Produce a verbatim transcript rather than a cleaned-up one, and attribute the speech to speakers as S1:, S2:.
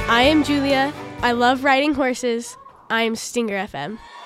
S1: I am Julia. I love riding horses. I am Stinger F M.